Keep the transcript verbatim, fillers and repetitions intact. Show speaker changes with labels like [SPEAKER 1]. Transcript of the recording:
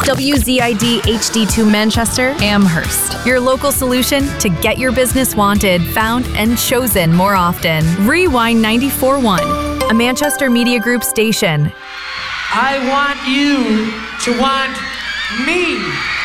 [SPEAKER 1] W Z I D H D two Manchester, Amherst. Your local solution to get your business wanted, found, and chosen more often. Rewind ninety-four point one, a Manchester Media Group station.
[SPEAKER 2] I want you to want me.